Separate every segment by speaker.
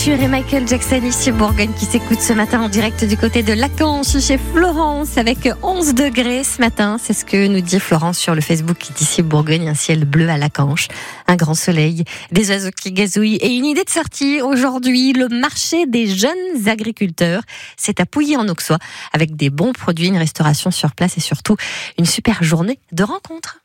Speaker 1: Future et Michael Jackson ici au Bourgogne qui s'écoute ce matin en direct du côté de Lacanche chez Florence avec 11 degrés ce matin. C'est ce que nous dit Florence sur le Facebook qui est ici au Bourgogne. Un ciel bleu à Lacanche, un grand soleil, des oiseaux qui gazouillent et une idée de sortie aujourd'hui. Le marché des jeunes agriculteurs. C'est à Pouilly-en-Auxois avec des bons produits, une restauration sur place et surtout une super journée de rencontres.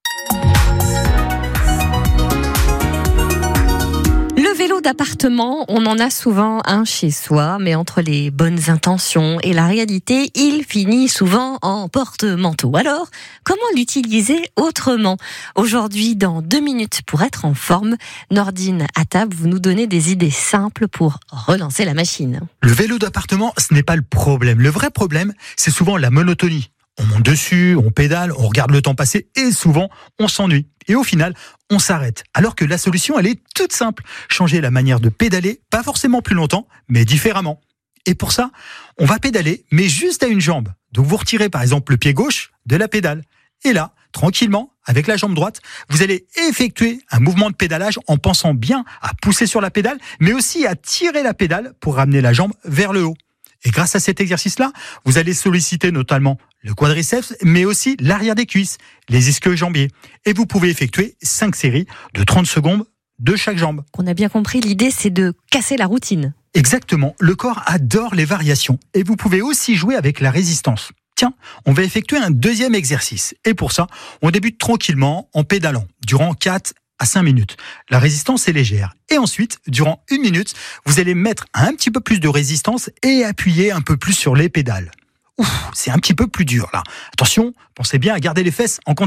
Speaker 1: Le vélo d'appartement, on en a souvent un chez soi, mais entre les bonnes intentions et la réalité, il finit souvent en porte-manteau. Alors, comment l'utiliser autrement ? Aujourd'hui, dans 2 minutes pour être en forme, Nordine à table, vous nous donnez des idées simples pour relancer la machine.
Speaker 2: Le vélo d'appartement, ce n'est pas le problème. Le vrai problème, c'est souvent la monotonie. On monte dessus, on pédale, on regarde le temps passer et souvent, on s'ennuie. Et au final, on s'arrête. Alors que la solution, elle est toute simple. Changer la manière de pédaler, pas forcément plus longtemps, mais différemment. Et pour ça, on va pédaler, mais juste à une jambe. Donc vous retirez par exemple le pied gauche de la pédale. Et là, tranquillement, avec la jambe droite, vous allez effectuer un mouvement de pédalage en pensant bien à pousser sur la pédale, mais aussi à tirer la pédale pour ramener la jambe vers le haut. Et grâce à cet exercice-là, vous allez solliciter notamment le quadriceps, mais aussi l'arrière des cuisses, les ischio-jambiers. Et vous pouvez effectuer 5 séries de 30 secondes de chaque jambe.
Speaker 1: On a bien compris, l'idée c'est de casser la routine.
Speaker 2: Exactement, le corps adore les variations. Et vous pouvez aussi jouer avec la résistance. Tiens, on va effectuer un deuxième exercice. Et pour ça, on débute tranquillement en pédalant durant 4 à 5 minutes. La résistance est légère. Et ensuite, durant 1 minute, vous allez mettre un petit peu plus de résistance et appuyer un peu plus sur les pédales. Ouf, c'est un petit peu plus dur là. Attention, pensez bien à garder les fesses en contact.